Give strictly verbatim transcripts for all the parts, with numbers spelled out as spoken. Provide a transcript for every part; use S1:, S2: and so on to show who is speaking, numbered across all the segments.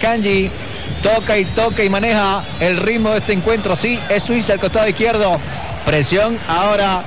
S1: Akanji. Toca y toca y maneja el ritmo de este encuentro. Sí, es Suiza al costado izquierdo. Presión ahora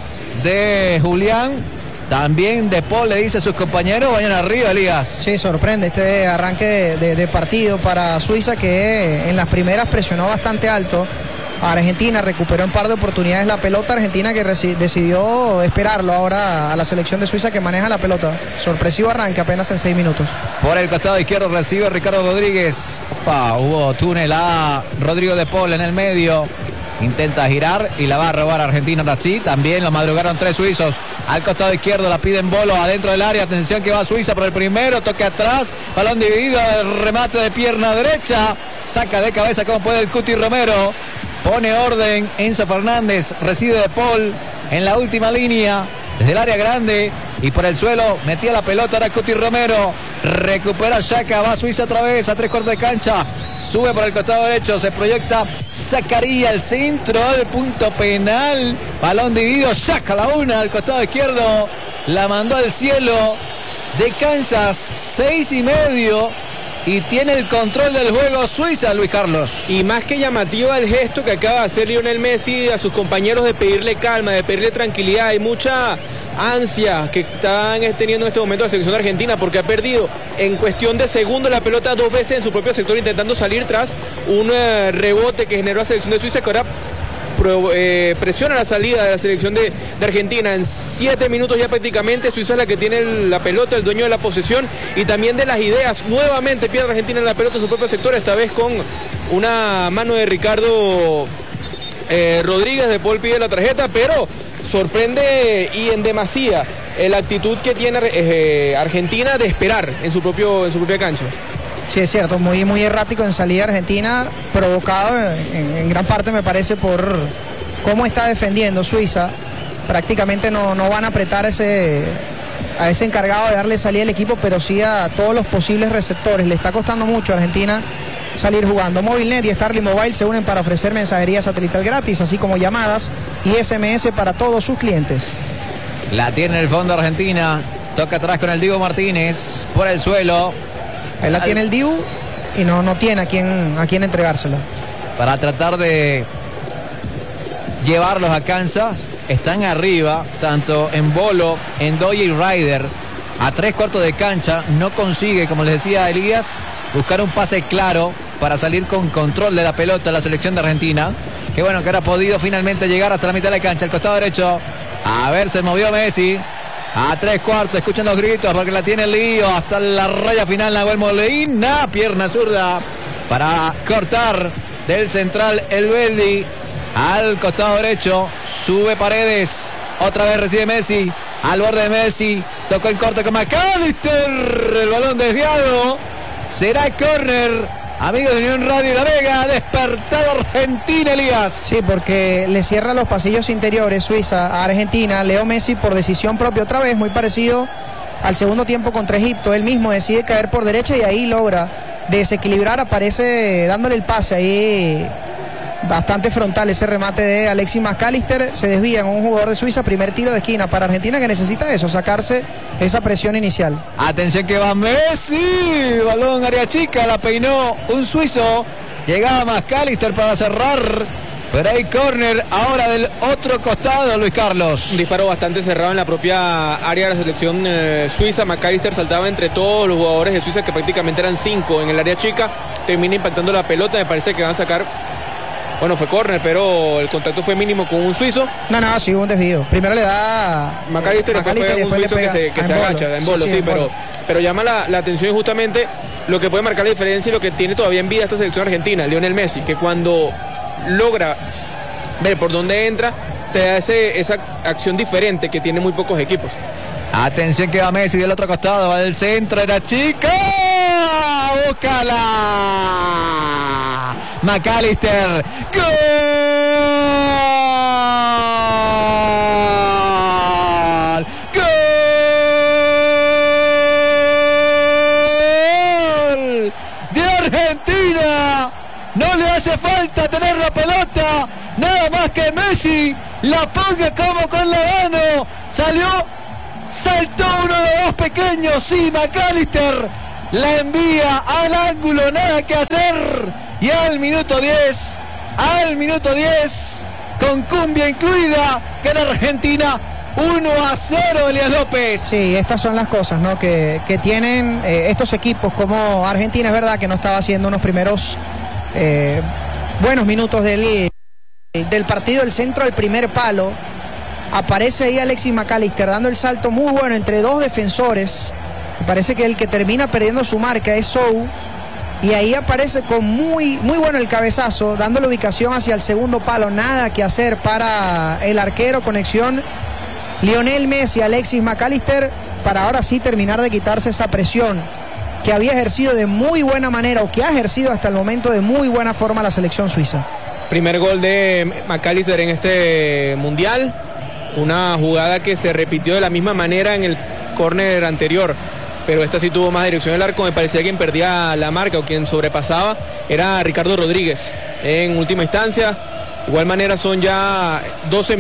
S1: de Julián. También De Paul le dice a sus compañeros, vayan arriba, Elías.
S2: Sí, sorprende este arranque de, de, de partido para Suiza, que en las primeras presionó bastante alto a Argentina, recuperó un par de oportunidades la pelota. Argentina que decidió esperarlo ahora a la selección de Suiza, que maneja la pelota. Sorpresivo arranque apenas en seis minutos.
S1: Por el costado izquierdo recibe Ricardo Rodríguez. Opa, hubo túnel a Rodrigo De Paul en el medio. Intenta girar y la va a robar Argentina ahora sí. También lo madrugaron tres suizos. Al costado izquierdo la piden Bolo adentro del área. Atención que va Suiza por el primero. Toque atrás. Balón dividido. Remate de pierna derecha. Saca de cabeza como puede el Cuti Romero. Pone orden Enzo Fernández. Recibe De Paul en la última línea. Desde el área grande. Y por el suelo metía la pelota. Ahora Cuti Romero. Recupera Xhaka. Va Suiza otra vez a tres cuartos de cancha. Sube por el costado derecho, se proyecta Zakaria al centro, al punto penal. Balón dividido, Xhaka la una al costado izquierdo. La mandó al cielo de Kansas, seis y medio. Y tiene el control del juego Suiza, Luis Carlos.
S3: Y más que llamativo el gesto que acaba de hacer Lionel Messi a sus compañeros de pedirle calma, de pedirle tranquilidad. Hay mucha ansia que están teniendo en este momento la selección de Argentina, porque ha perdido en cuestión de segundos la pelota dos veces en su propio sector, intentando salir tras un eh, rebote que generó la selección de Suiza, que ahora pro, eh, presiona la salida de la selección de, de Argentina. En siete minutos ya prácticamente Suiza es la que tiene el, la pelota, el dueño de la posesión y también de las ideas. Nuevamente pierde Argentina la pelota en su propio sector, esta vez con una mano de Ricardo eh, Rodríguez. De Paul pide la tarjeta, pero sorprende y en demasía la actitud que tiene eh, Argentina de esperar en su propio en su propia cancha.
S2: Sí, es cierto, muy, muy errático en salida Argentina, provocado en, en gran parte me parece por cómo está defendiendo Suiza. Prácticamente no, no van a apretar ese, a ese encargado de darle salida al equipo, pero sí a todos los posibles receptores. Le está costando mucho a Argentina salir jugando. Movilnet y Starlink Mobile se unen para ofrecer mensajería satelital gratis, así como llamadas y S M S para todos sus clientes.
S1: La tiene en el fondo Argentina. Toca atrás con el Dibu Martínez por el suelo.
S2: Ahí la Al... tiene el Dibu y no, no tiene a quién, a quién entregársela.
S1: Para tratar de llevarlos a Kansas. Están arriba, tanto en Bolo, en Doyle y Ryder. A tres cuartos de cancha. No consigue, como les decía Elías, buscar un pase claro para salir con control de la pelota la selección de Argentina. Que bueno, que ahora ha podido finalmente llegar hasta la mitad de la cancha. El costado derecho. A ver, se movió Messi. A tres cuartos, escuchan los gritos porque la tiene el lío. Hasta la raya final, Nahuel Molina. Pierna zurda para cortar del central el Beldi. Al costado derecho, sube Paredes. Otra vez recibe Messi. Al borde de Messi. Tocó en corte con McAllister. El balón desviado. Será córner. Amigos de Unión Radio La Vega, despertado Argentina, Elías.
S2: Sí, porque le cierra los pasillos interiores Suiza a Argentina. Leo Messi por decisión propia otra vez, muy parecido al segundo tiempo contra Egipto. Él mismo decide caer por derecha y ahí logra desequilibrar. Aparece dándole el pase ahí bastante frontal ese remate de Alexis McAllister. Se desvía en un jugador de Suiza. Primer tiro de esquina para Argentina, que necesita eso, sacarse esa presión inicial.
S1: Atención que va Messi. Balón área chica, la peinó un suizo. Llegaba McAllister para cerrar, pero hay córner ahora del otro costado, Luis Carlos.
S3: Un disparo bastante cerrado en la propia área de la selección eh, suiza. McAllister saltaba entre todos los jugadores de Suiza, que prácticamente eran cinco en el área chica. Termina impactando la pelota. Me parece que van a sacar. Bueno, fue córner, pero el contacto fue mínimo con un suizo.
S2: No, no, sí, hubo un desvío. Primero le da
S3: McAllister, eh, después pega un suizo que se, que se agacha, en bolo, sí, sí, sí, pero, pero llama la, la atención justamente lo que puede marcar la diferencia y lo que tiene todavía en vida esta selección argentina, Lionel Messi, que cuando logra ver por dónde entra, te da ese, esa acción diferente que tiene muy pocos equipos.
S1: Atención que va Messi del otro costado, va del centro, era chica. ¡Búscala! McAllister. ¡Gol! ¡Gol! ¡De Argentina! No le hace falta tener la pelota, nada más que Messi la ponga como con la mano. Salió, saltó uno de los pequeños, sí, McAllister. la envía al ángulo, nada que hacer. Y al minuto diez, al minuto diez, con cumbia incluida, gana Argentina uno a cero, Elías López.
S2: Sí, estas son las cosas, ¿no? Que, que tienen eh, estos equipos como Argentina. Es verdad que no estaba haciendo unos primeros eh, buenos minutos del, del partido. El centro al primer palo. Aparece ahí Alexis McAllister dando el salto muy bueno entre dos defensores. Me parece que el que termina perdiendo su marca es Sou. Y ahí aparece con muy, muy bueno el cabezazo, dando la ubicación hacia el segundo palo. Nada que hacer para el arquero. Conexión Lionel Messi, Alexis McAllister, para ahora sí terminar de quitarse esa presión que había ejercido de muy buena manera, o que ha ejercido hasta el momento de muy buena forma la selección suiza.
S3: Primer gol de McAllister en este mundial. Una jugada que se repitió de la misma manera en el córner anterior, pero esta sí tuvo más dirección al arco. Me parecía quien perdía la marca o quien sobrepasaba era Ricardo Rodríguez en última instancia. De igual manera son ya doce minutos.